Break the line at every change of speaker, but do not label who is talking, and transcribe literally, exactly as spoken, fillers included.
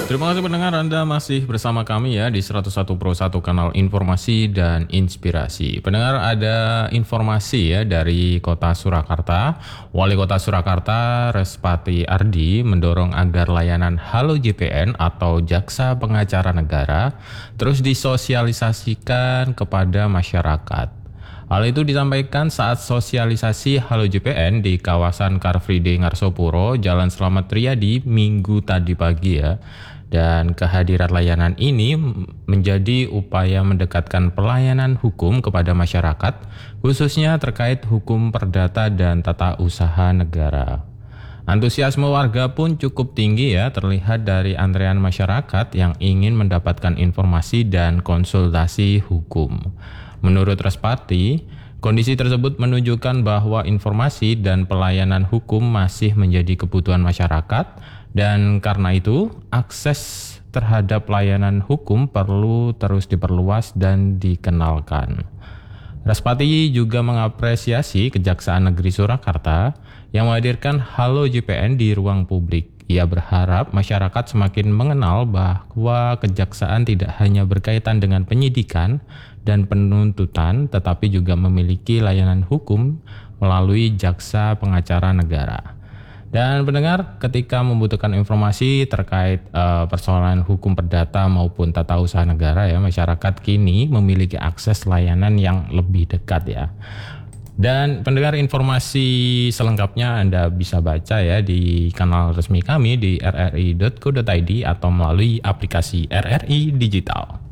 Terima kasih pendengar, Anda masih bersama kami ya di seratus satu Pro satu kanal informasi dan inspirasi. Pendengar, ada informasi ya dari Kota Surakarta. Wali Kota Surakarta Respati Ardi mendorong agar layanan Halo J P N atau Jaksa Pengacara Negara terus disosialisasikan kepada masyarakat. Hal itu disampaikan saat sosialisasi Halo J P N di kawasan Car Free Day Ngarsopuro, Jalan Slamet Riyadi, Minggu tadi pagi ya. Dan kehadiran layanan ini menjadi upaya mendekatkan pelayanan hukum kepada masyarakat, khususnya terkait hukum perdata dan tata usaha negara. Antusiasme warga pun cukup tinggi ya, terlihat dari antrean masyarakat yang ingin mendapatkan informasi dan konsultasi hukum. Menurut Respati, kondisi tersebut menunjukkan bahwa informasi dan pelayanan hukum masih menjadi kebutuhan masyarakat, dan karena itu akses terhadap layanan hukum perlu terus diperluas dan dikenalkan. Respati juga mengapresiasi Kejaksaan Negeri Surakarta yang menghadirkan Halo J P N di ruang publik. Ia berharap masyarakat semakin mengenal bahwa kejaksaan tidak hanya berkaitan dengan penyidikan dan penuntutan, tetapi juga memiliki layanan hukum melalui Jaksa Pengacara Negara. Dan pendengar, ketika membutuhkan informasi terkait uh, persoalan hukum perdata maupun tata usaha negara ya, masyarakat kini memiliki akses layanan yang lebih dekat ya. Dan pendengar, informasi selengkapnya Anda bisa baca ya di kanal resmi kami di r r i dot co dot i d atau melalui aplikasi R R I Digital.